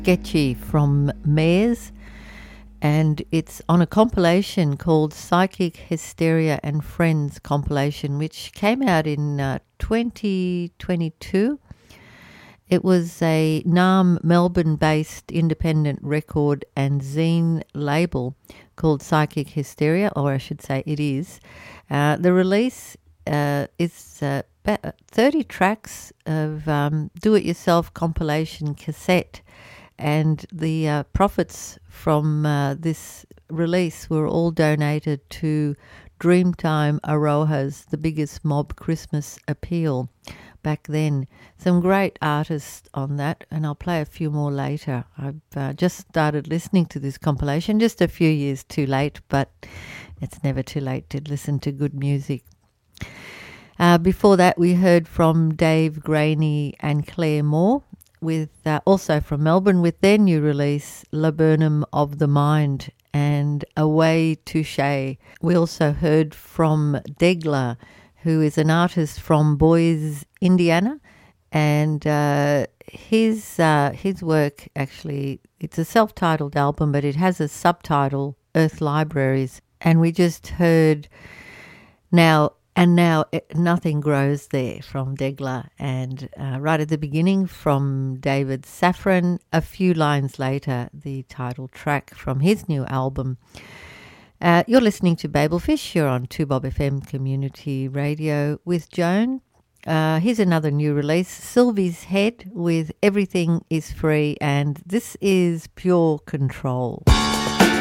Sketchy from Mares, and it's on a compilation called Psychic Hysteria and Friends compilation, which came out in 2022. It was a NARM Melbourne-based independent record and zine label called Psychic Hysteria, or I should say it is. The release is 30 tracks of do-it-yourself compilation cassette, and the profits from this release were all donated to Dreamtime Aroha's The Biggest Mob Christmas Appeal back then. Some great artists on that, and I'll play a few more later. I've just started listening to this compilation, just a few years too late, but it's never too late to listen to good music. Before that, we heard from Dave Graney and Claire Moore, with also from Melbourne, with their new release, Laburnum of the Mind and Away Touché. We also heard from Degla, who is an artist from Boise, Indiana, and his work, actually, it's a self-titled album, but it has a subtitle, Earth Libraries, and we just heard Now Nothing Grows There from Degla, and right at the beginning from David Safran, a few lines later, the title track from his new album. You're listening to Babelfish. You're on 2Bob FM Community Radio with Joan. Here's another new release, Sylvie's Head with Everything is Free, and this is Pure Control.